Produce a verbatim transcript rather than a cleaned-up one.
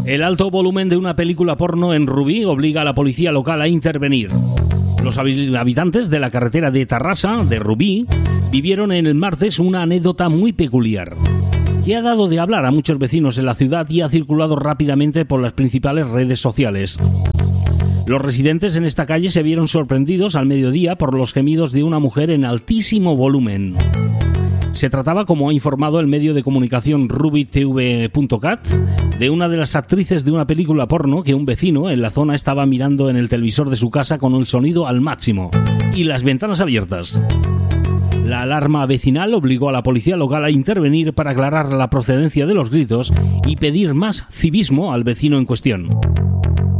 El alto volumen de una película porno en Rubí obliga a la policía local a intervenir. Los habitantes de la carretera de Tarrasa, de Rubí, vivieron en el martes una anécdota muy peculiar, que ha dado de hablar a muchos vecinos en la ciudad y ha circulado rápidamente por las principales redes sociales. Los residentes en esta calle se vieron sorprendidos al mediodía por los gemidos de una mujer en altísimo volumen. Se trataba, como ha informado el medio de comunicación ruby t v punto cat, de una de las actrices de una película porno que un vecino en la zona estaba mirando en el televisor de su casa con el sonido al máximo y las ventanas abiertas. La alarma vecinal obligó a la policía local a intervenir para aclarar la procedencia de los gritos y pedir más civismo al vecino en cuestión.